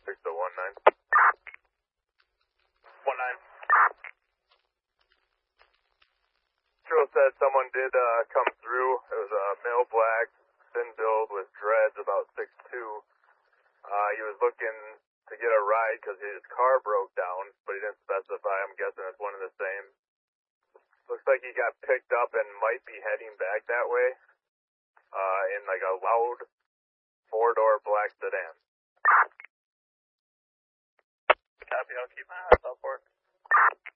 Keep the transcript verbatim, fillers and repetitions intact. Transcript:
six oh one nine. one nine. Joe said someone did uh, come through. It was a male black, thin build with dreads, about six two. Uh, he was looking to get a ride because his car broke down, but he didn't specify. I'm guessing it's one and the same. Looks like he got picked up and might be heading back that way uh, in like a loud four-door black sedan. Copy, I'll keep my eyes out for it.